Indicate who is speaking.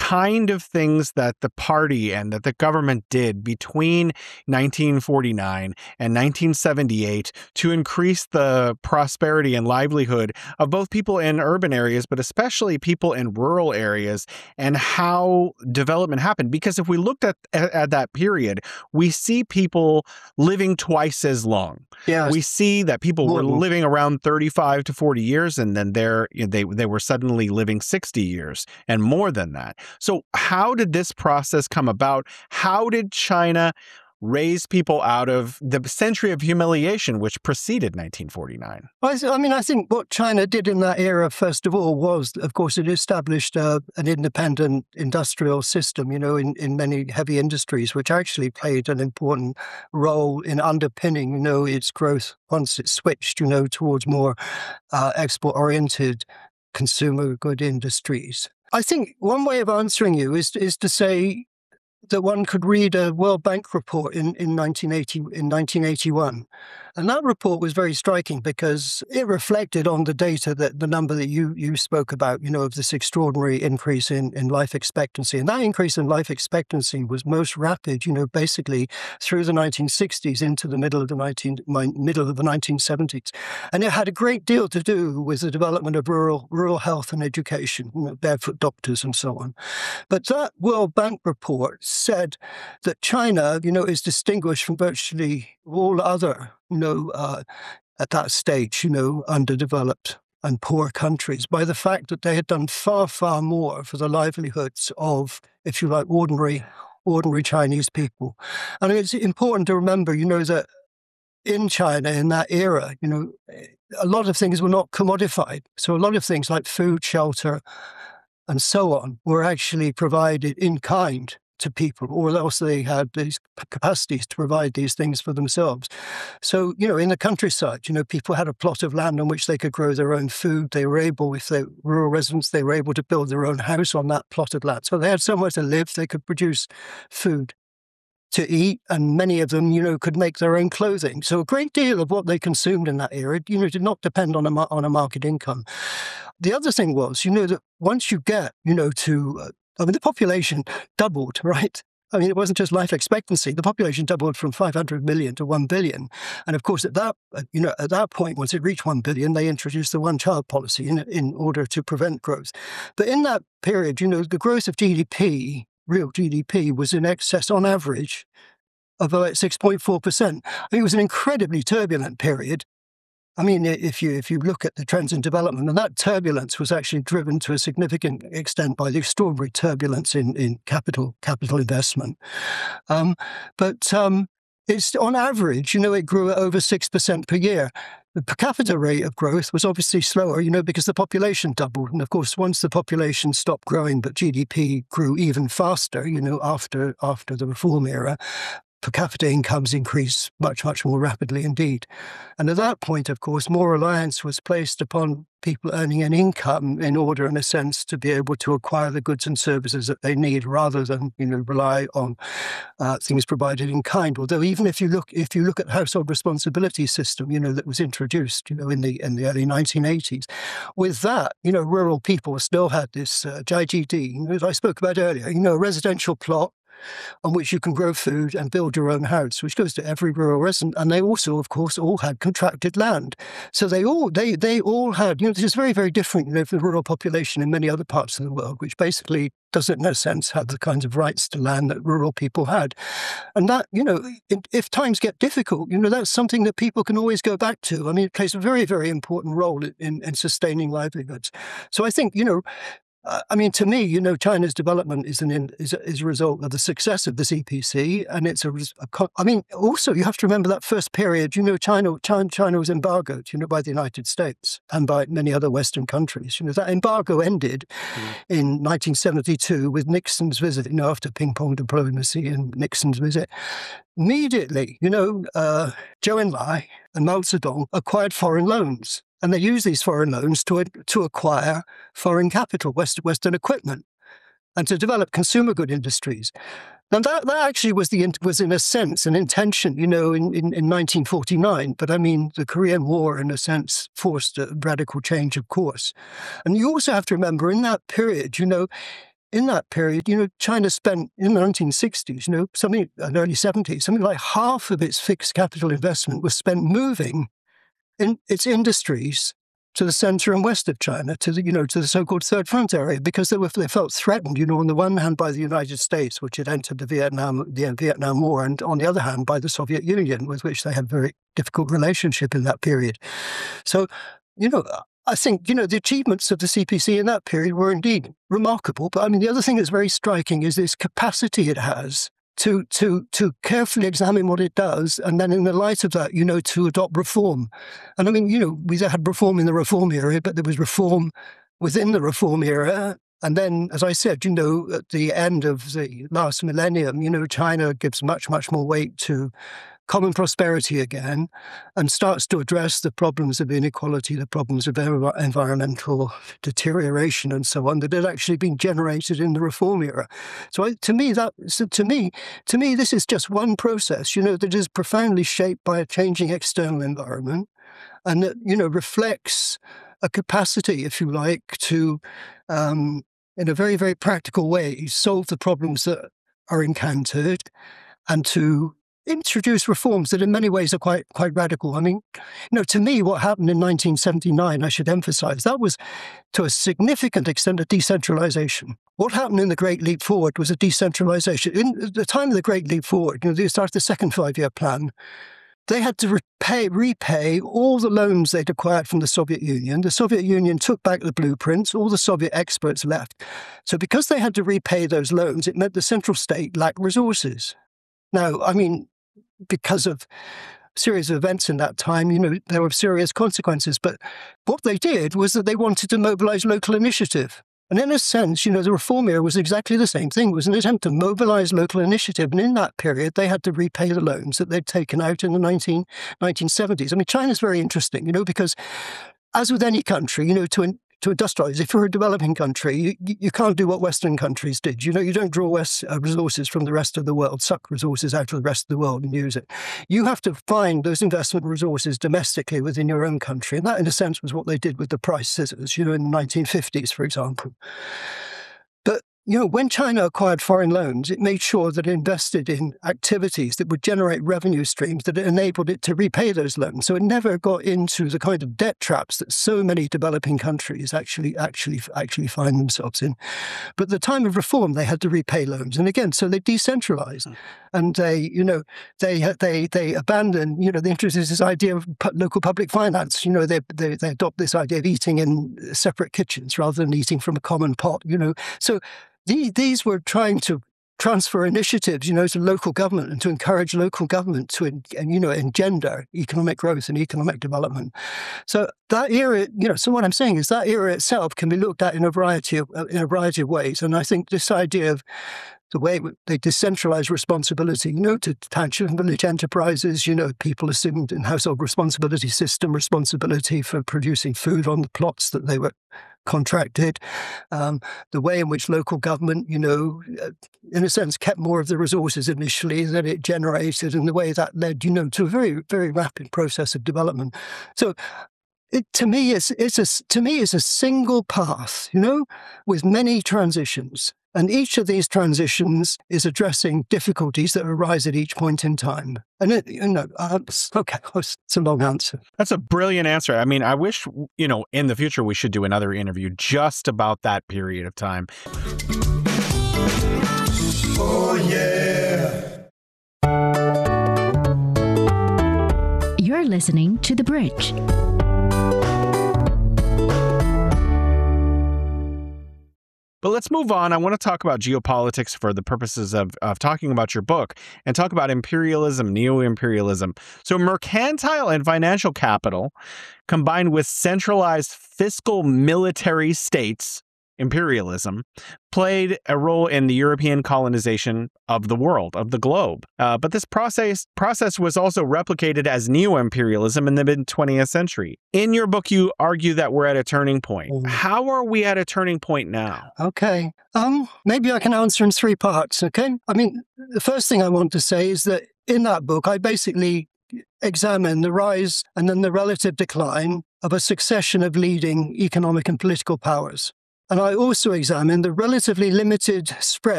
Speaker 1: kind of things that the party and that the government did between 1949 and 1978 to increase the prosperity and livelihood of both people in urban areas, but especially people in rural areas, and how development happened. Because if we looked at that period, we see people living twice as long.
Speaker 2: Yes.
Speaker 1: We see that people were living around 35 to 40 years, and then they were suddenly living 60 years and more than that. So how did this process come about? How did China raise people out of the century of humiliation which preceded 1949?
Speaker 2: I think what China did in that era, first of all, was, of course, it established an independent industrial system, in many heavy industries, which actually played an important role in underpinning, its growth once it switched, towards more export-oriented consumer good industries. I think one way of answering you is to say that one could read a World Bank report in 1981. And that report was very striking because it reflected on the data, that the number that you spoke about, of this extraordinary increase in life expectancy. And that increase in life expectancy was most rapid, basically through the 1960s into the middle of the 1970s. And it had a great deal to do with the development of rural health and education, barefoot doctors and so on. But that World Bank report said that China, is distinguished from virtually all other, at that stage, underdeveloped and poor countries by the fact that they had done far, far more for the livelihoods of, if you like, ordinary Chinese people. And it's important to remember, that in China in that era, a lot of things were not commodified. So a lot of things like food, shelter, and so on were actually provided in kind to people, or else they had these capacities to provide these things for themselves. So, in the countryside, people had a plot of land on which they could grow their own food. They were able, if they were rural residents, they were able to build their own house on that plot of land. So they had somewhere to live. They could produce food to eat, and many of them, could make their own clothing. So a great deal of what they consumed in that era, did not depend on a market income. The other thing was, that once you get, the population doubled, right? It wasn't just life expectancy. The population doubled from 500 million to 1 billion. And of course, at that point, once it reached 1 billion, they introduced the one-child policy in order to prevent growth. But in that period, the growth of GDP, real GDP, was in excess, on average, of about 6.4%. It was an incredibly turbulent period. If you look at the trends in development, and that turbulence was actually driven to a significant extent by the extraordinary turbulence in capital investment. But it's on average, it grew at over 6% per year. The per capita rate of growth was obviously slower, because the population doubled. And of course, once the population stopped growing, but GDP grew even faster, after the reform era, per capita incomes increased much, much more rapidly indeed. And at that point, of course, more reliance was placed upon people earning an income in order, in a sense, to be able to acquire the goods and services that they need, rather than, rely on things provided in kind. Although even if you look at household responsibility system, that was introduced, in the early 1980s, with that, rural people still had this JGD, as I spoke about earlier, a residential plot on which you can grow food and build your own house, which goes to every rural resident. And they also, of course, all had contracted land. So they all had, this is very, very different from the rural population in many other parts of the world, which basically doesn't, in a sense, have the kinds of rights to land that rural people had. And that, if times get difficult, that's something that people can always go back to. It plays a very, very important role in sustaining livelihoods. So I think, to me, China's development is a result of the success of the CPC, and it's also you have to remember that first period. China was embargoed, by the United States and by many other Western countries. That embargo ended in 1972 with Nixon's visit. After ping-pong diplomacy and Nixon's visit, immediately, Zhou Enlai and Mao Zedong acquired foreign loans. And they use these foreign loans to acquire foreign capital, Western equipment, and to develop consumer good industries. And that actually was in a sense an intention, in 1949. But the Korean War, in a sense, forced a radical change of course. And you also have to remember, in that period, in that period, China spent in the 1960s, something in the early 70s, something like half of its fixed capital investment was spent moving in its industries to the center and west of China, to the so-called Third Front area, because they felt threatened, on the one hand by the United States, which had entered the Vietnam War, and on the other hand by the Soviet Union, with which they had a very difficult relationship in that period. So, I think, the achievements of the CPC in that period were indeed remarkable. But I mean, the other thing that's very striking is this capacity it has to carefully examine what it does, and then in the light of that, to adopt reform. And I mean, we had reform in the reform era, but there was reform within the reform era. And then, as I said, at the end of the last millennium, China gives much, much more weight to common prosperity again, and starts to address the problems of inequality, the problems of environmental deterioration, and so on, that had actually been generated in the reform era. So to me, this is just one process, that is profoundly shaped by a changing external environment, and that reflects a capacity, if you like, to, in a very, very practical way, solve the problems that are encountered, and to introduce reforms that in many ways are quite radical. I mean, to me, what happened in 1979, I should emphasize, that was to a significant extent a decentralization. What happened in the Great Leap Forward was a decentralization. In the time of the Great Leap Forward, they started the second five-year plan. They had to repay all the loans they'd acquired from the Soviet Union. The Soviet Union took back the blueprints. All the Soviet experts left. So because they had to repay those loans, it meant the central state lacked resources. Now, I mean, because of a series of events in that time, there were serious consequences. But what they did was that they wanted to mobilize local initiative. And in a sense, the reform era was exactly the same thing. It was an attempt to mobilize local initiative. And in that period, they had to repay the loans that they'd taken out in the 1970s. I mean, China's very interesting, because as with any country, to industrialize, if you're a developing country, you can't do what Western countries did. You don't draw resources from the rest of the world, suck resources out of the rest of the world and use it. You have to find those investment resources domestically within your own country. And that, in a sense, was what they did with the price scissors, in the 1950s, for example. But when China acquired foreign loans, it made sure that it invested in activities that would generate revenue streams that enabled it to repay those loans. So it never got into the kind of debt traps that so many developing countries actually find themselves in. But at the time of reform, they had to repay loans, and again, so they decentralized, and they abandoned, they introduced this idea of local public finance. They adopt this idea of eating in separate kitchens rather than eating from a common pot. So these were trying to transfer initiatives, to local government and to encourage local government to, engender economic growth and economic development. So that era, so what I'm saying is that era itself can be looked at in a variety of ways. And I think this idea of the way they decentralize responsibility, to township and village enterprises, people assumed in household responsibility system responsibility for producing food on the plots that they were contracted, the way in which local government, in a sense, kept more of the resources initially that it generated, and the way that led, to a very, very rapid process of development. So to me, it's a single path, with many transitions. And each of these transitions is addressing difficulties that arise at each point in time. And it's a long answer.
Speaker 1: That's a brilliant answer. I mean, I wish, in the future we should do another interview just about that period of time.
Speaker 3: Oh, yeah.
Speaker 4: You're listening to The Bridge.
Speaker 1: But let's move on. I want to talk about geopolitics for the purposes of talking about your book, and talk about imperialism, neo-imperialism. So mercantile and financial capital combined with centralized fiscal military states, imperialism, played a role in the European colonization of the world, of the globe. But this process was also replicated as neo-imperialism in the mid-20th century. In your book, you argue that we're at a turning point. How are we at a turning point now?
Speaker 2: Okay. Maybe I can answer in three parts, okay? I mean, the first thing I want to say is that in that book, I basically examine the rise and then the relative decline of a succession of leading economic and political powers. And I also examined the relatively limited spread